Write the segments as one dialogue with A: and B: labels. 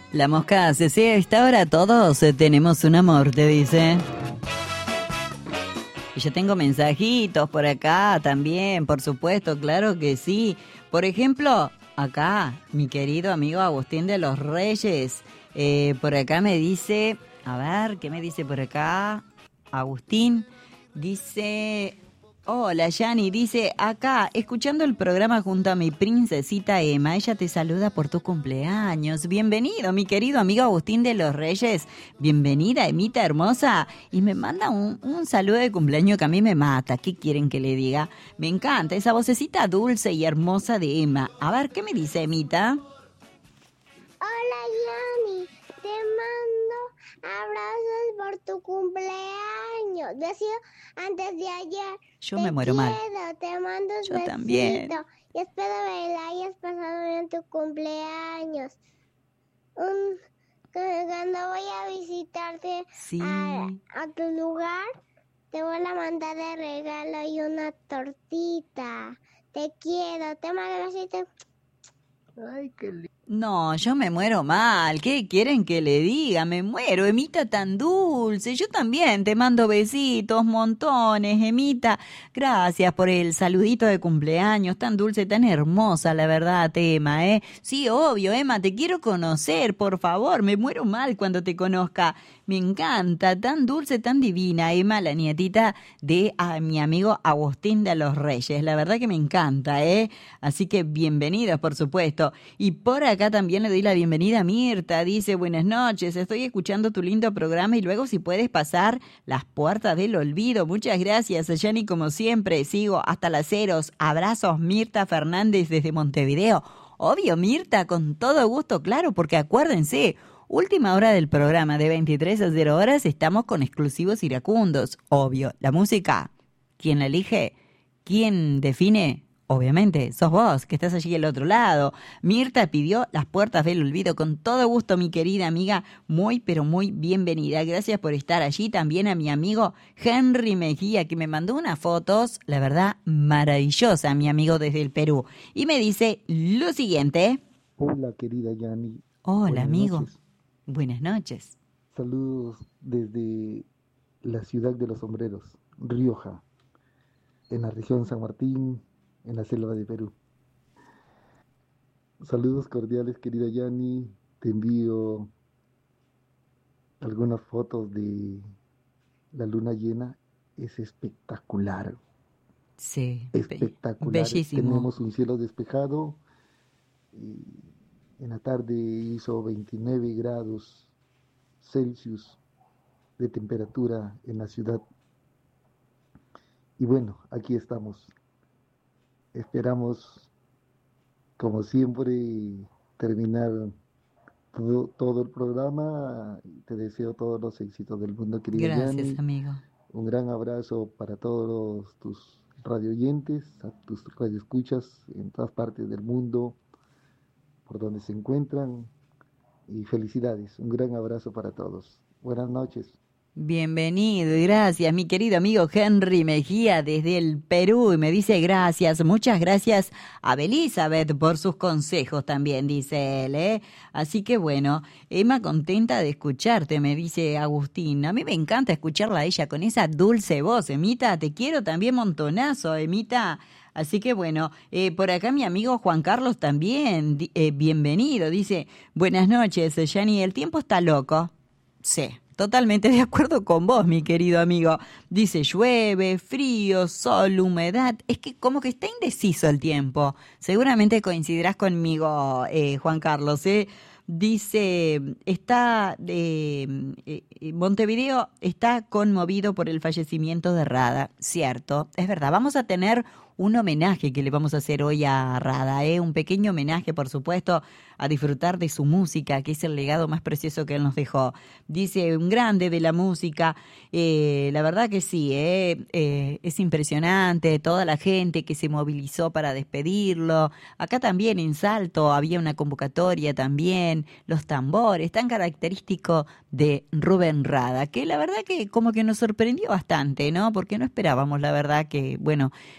A: La mosca se a esta hora todos tenemos un amor, te dice. Y yo tengo mensajitos por acá también, por supuesto, claro que sí. Por ejemplo, acá, mi querido amigo Agustín de los Reyes, por acá me dice, a ver, ¿qué me dice por acá? Agustín dice... Hola, Yani, dice, acá, escuchando el programa junto a mi princesita Emma, ella te saluda por tu cumpleaños. Bienvenido, mi querido amigo Agustín de los Reyes. Bienvenida, Emita hermosa. Y me manda un saludo de cumpleaños que a mí me mata. ¿Qué quieren que le diga? Me encanta esa vocecita dulce y hermosa de Emma. A ver, ¿qué me dice Emita?
B: Hola, Yani, te mando abrazos por tu cumpleaños. Decía antes de ayer.
A: Yo me muero mal.
B: Te mando un
A: Yo
B: besito.
A: también.
B: Y espero que la hayas pasado bien tu cumpleaños. Cuando voy a visitarte
A: sí.
B: a tu lugar, te voy a mandar de regalo y una tortita. Te quiero, te mando besitos.
C: Ay, qué lindo.
A: No, yo me muero mal. ¿Qué quieren que le diga? Me muero, Emita tan dulce. Yo también te mando besitos, montones, Emita. Gracias por el saludito de cumpleaños, tan dulce, tan hermosa, la verdad, Emma, ¿eh? Sí, obvio, Emma, te quiero conocer, por favor. Me muero mal cuando te conozca. Me encanta, tan dulce, tan divina, Emma, la nietita de mi amigo Agustín de los Reyes. La verdad que me encanta, ¿eh? Así que bienvenidos, por supuesto. Y por acá también le doy la bienvenida a Mirta. Dice, buenas noches, estoy escuchando tu lindo programa y luego si puedes pasar las puertas del olvido. Muchas gracias, Yani, como siempre. Sigo hasta las ceros. Abrazos, Mirta Fernández desde Montevideo. Obvio, Mirta, con todo gusto, claro, porque acuérdense, última hora del programa, de 23 a 0 horas, estamos con exclusivos iracundos. Obvio, la música, ¿quién la elige? ¿Quién define? Obviamente, sos vos, que estás allí al otro lado. Mirta pidió las puertas del olvido. Con todo gusto, mi querida amiga, muy, pero muy bienvenida. Gracias por estar allí. También a mi amigo Henry Mejía, que me mandó unas fotos, la verdad, maravillosa, mi amigo desde el Perú. Y me dice lo siguiente.
C: Hola, querida Yani.
A: Hola,
C: buenas
A: amigo.
C: Noches.
A: Buenas noches.
C: Saludos desde la ciudad de los sombreros, Rioja, en la región San Martín, en la selva de Perú. Saludos cordiales, querida Yani. Te envío algunas fotos de la luna llena. Es espectacular.
A: Sí,
C: espectacular.
A: Bellísimo.
C: Tenemos un cielo despejado y en la tarde hizo 29 grados Celsius de temperatura en la ciudad. Y bueno, aquí estamos. Esperamos, como siempre, terminar todo el programa. Te deseo todos los éxitos del mundo, querida
A: Gracias,
C: Yani.
A: amigo.
C: Un gran abrazo para todos tus radioyentes, a tus radioescuchas en todas partes del mundo, por donde se encuentran. Y felicidades. Un gran abrazo para todos. Buenas noches.
A: Bienvenido y gracias, mi querido amigo Henry Mejía desde el Perú. Y me dice gracias, muchas gracias a Belizabeth por sus consejos también, dice él, ¿eh? Así que bueno, Emma, contenta de escucharte, me dice Agustín. A mí me encanta escucharla a ella con esa dulce voz. Emita, te quiero también montonazo, Emita. Así que bueno, por acá mi amigo Juan Carlos también, bienvenido. Dice, buenas noches, Yani, el tiempo está loco. Sí. Totalmente de acuerdo con vos, mi querido amigo. Dice llueve, frío, sol, humedad. Es que como que está indeciso el tiempo. Seguramente coincidirás conmigo, Juan Carlos. Dice, Montevideo está conmovido por el fallecimiento de Rada. Cierto, es verdad. Vamos a tener un homenaje que le vamos a hacer hoy a Rada, un pequeño homenaje, por supuesto, a disfrutar de su música, que es el legado más precioso que él nos dejó. Dice, un grande de la música, la verdad que sí, es impresionante, toda la gente que se movilizó para despedirlo. Acá también en Salto había una convocatoria también, los tambores, tan característico de Rubén Rada, que la verdad que como que nos sorprendió bastante, ¿no? Porque no esperábamos, la verdad, que, bueno, que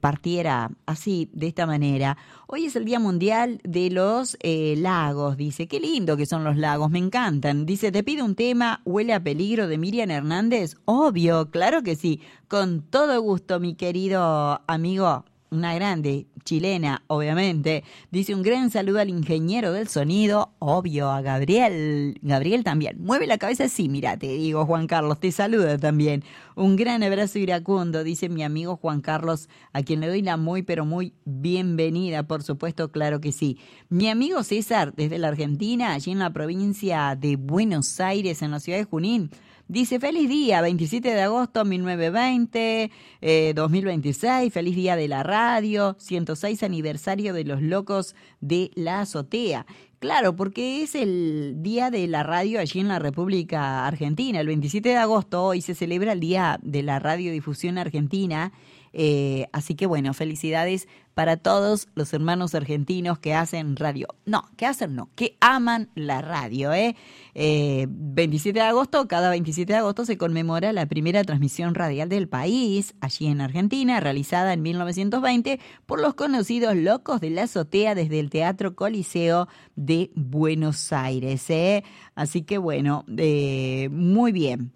A: partiera así, de esta manera. Hoy es el Día Mundial de los Lagos, dice. Qué lindo que son los lagos, me encantan. Dice, te pido un tema, Huele a peligro, de Miriam Hernández. Obvio, claro que sí. Con todo gusto, mi querido amigo. Una grande, chilena, obviamente. Dice, un gran saludo al ingeniero del sonido, obvio, a Gabriel. Gabriel también. Mueve la cabeza, sí, mira, te digo, Juan Carlos, te saluda también. Un gran abrazo iracundo, dice mi amigo Juan Carlos, a quien le doy la muy, pero muy bienvenida, por supuesto, claro que sí. Mi amigo César, desde la Argentina, allí en la provincia de Buenos Aires, en la ciudad de Junín. Dice, feliz día, 27 de agosto 1920, 2026, feliz día de la radio, 106 aniversario de los locos de la azotea. Claro, porque es el día de la radio allí en la República Argentina. El 27 de agosto hoy se celebra el Día de la Radiodifusión Argentina. Así que bueno, felicidades para todos los hermanos argentinos que hacen radio. No, que aman la radio. 27 de agosto, cada 27 de agosto se conmemora la primera transmisión radial del país, allí en Argentina, realizada en 1920 por los conocidos Locos de la Azotea desde el Teatro Coliseo de Buenos Aires. Así que bueno, muy bien.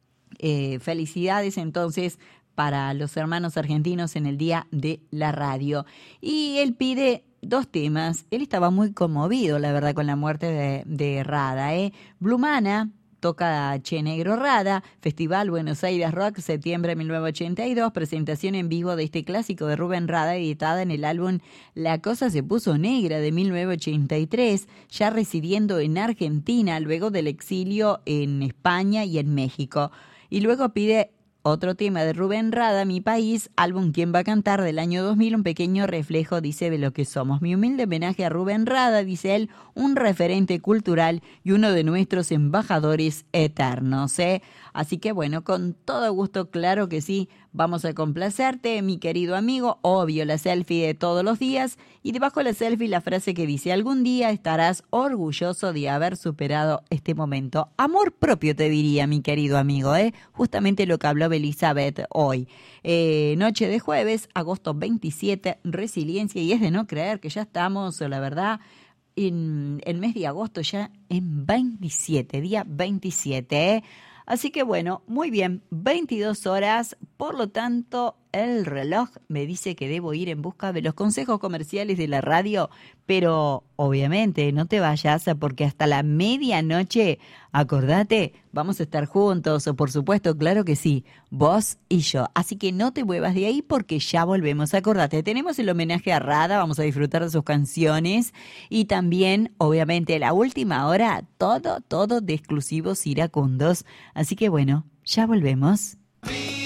A: Felicidades entonces para los hermanos argentinos en el Día de la Radio. Y él pide 2 temas. Él estaba muy conmovido, la verdad, con la muerte de Rada. Blumana toca Che Negro Rada, Festival Buenos Aires Rock, septiembre de 1982, presentación en vivo de este clásico de Rubén Rada, editada en el álbum La Cosa se puso negra de 1983, ya residiendo en Argentina, luego del exilio en España y en México. Y luego pide otro tema de Rubén Rada, Mi País, álbum ¿Quién va a cantar? Del año 2000, un pequeño reflejo, dice, de lo que somos. Mi humilde homenaje a Rubén Rada, dice él, un referente cultural y uno de nuestros embajadores eternos. Así que bueno, con todo gusto, claro que sí, vamos a complacerte, mi querido amigo. Obvio, la selfie de todos los días y debajo de la selfie la frase que dice, algún día estarás orgulloso de haber superado este momento. Amor propio, te diría, mi querido amigo, justamente lo que habló Elizabeth hoy. Noche de jueves, agosto 27, resiliencia, y es de no creer que ya estamos, la verdad, en el mes de agosto ya en 27, día 27, Así que bueno, muy bien, 22 horas, por lo tanto el reloj me dice que debo ir en busca de los consejos comerciales de la radio, pero obviamente no te vayas porque hasta la medianoche, acordate, vamos a estar juntos, o por supuesto, claro que sí, vos y yo. Así que no te muevas de ahí porque ya volvemos. Acordate, tenemos el homenaje a Rada, vamos a disfrutar de sus canciones y también, obviamente, la última hora, todo de exclusivos iracundos. Así que bueno, ya volvemos.